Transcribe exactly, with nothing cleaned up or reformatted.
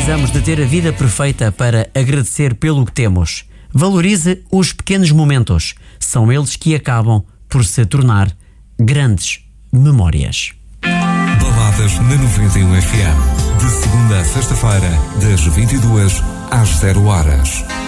precisamos de ter a vida perfeita para agradecer pelo que temos. Valorize os pequenos momentos. São eles que acabam por se tornar grandes memórias. Baladas na noventa e um F M. De segunda a sexta-feira, das vinte e duas às zero horas.